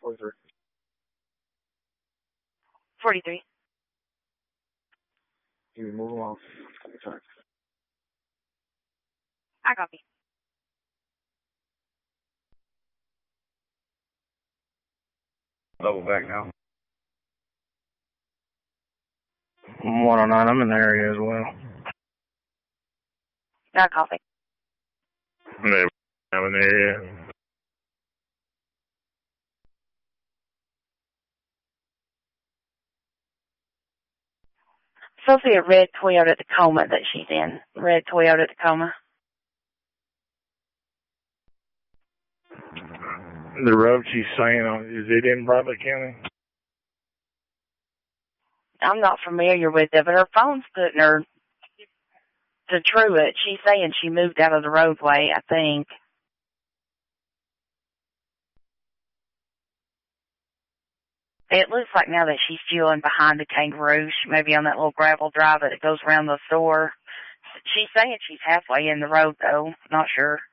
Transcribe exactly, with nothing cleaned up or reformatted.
forty-three. forty-three. You can move along. Sorry. I copy. Double back now. one oh nine, I'm in the area as well. I copy. I'm in the area. Supposed to be a red Toyota Tacoma that she's in. Red Toyota Tacoma. The road she's saying, on, is it in Bradley County? I'm not familiar with it, but her phone's putting her to Truett. She's saying she moved out of the roadway, I think. It looks like now that she's fueling behind the Kangaroo, she may be on that little gravel drive that goes around the store. She's saying she's halfway in the road, though. Not sure.